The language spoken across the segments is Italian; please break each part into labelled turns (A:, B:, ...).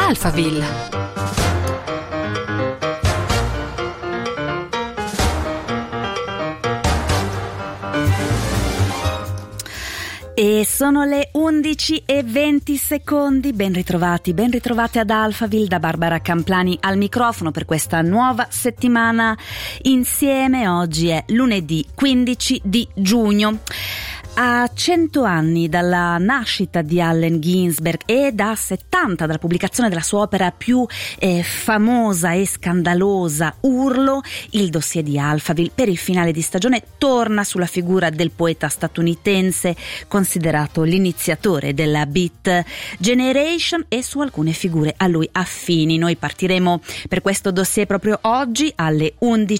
A: Alphaville.
B: E sono le 11:20. Ben ritrovate ad Alphaville da Barbara Camplani al microfono per questa nuova settimana insieme. Oggi è lunedì 15 di giugno. A 100 anni dalla nascita di Allen Ginsberg e da 70 dalla pubblicazione della sua opera più famosa e scandalosa, Urlo, il dossier di Alphaville per il finale di stagione torna sulla figura del poeta statunitense considerato l'iniziatore della Beat Generation e su alcune figure a lui affini. Noi partiremo per questo dossier proprio oggi alle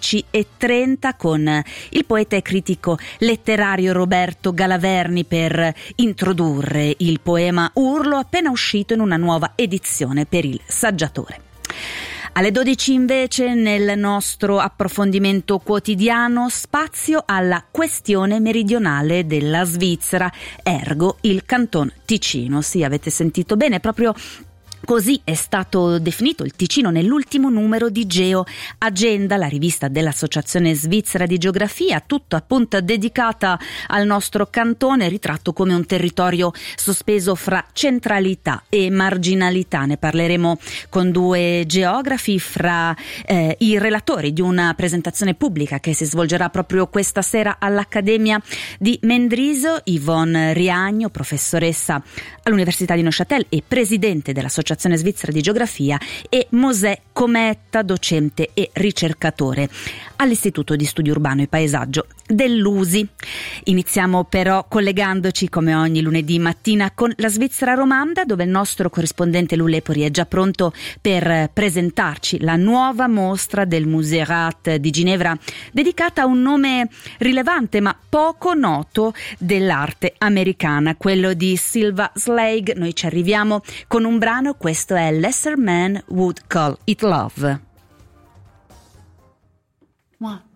B: 11:30 con il poeta e critico letterario Roberto Galaverni per introdurre il poema Urlo appena uscito in una nuova edizione per il Saggiatore. Alle 12 invece nel nostro approfondimento quotidiano spazio alla questione meridionale della Svizzera, ergo il Canton Ticino. Sì, avete sentito bene, proprio così è stato definito il Ticino nell'ultimo numero di Geo Agenda, la rivista dell'Associazione Svizzera di Geografia, tutto appunto dedicata al nostro cantone, ritratto come un territorio sospeso fra centralità e marginalità. Ne parleremo con due geografi, fra i relatori di una presentazione pubblica che si svolgerà proprio questa sera all'Accademia di Mendrisio, Yvonne Riagno, professoressa all'Università di Neuchâtel e presidente dell'Associazione Svizzera di Geografia, e Mosè Cometta, docente e ricercatore all'Istituto di Studio Urbano e Paesaggio dell'USI. Iniziamo però collegandoci come ogni lunedì mattina con la Svizzera romanda, dove il nostro corrispondente Lou Lepori è già pronto per presentarci la nuova mostra del Museerat di Ginevra dedicata a un nome rilevante ma poco noto dell'arte americana, quello di Silva Slade. Noi ci arriviamo con un brano, questo è Lesser Man Would Call It Love.
A: 1,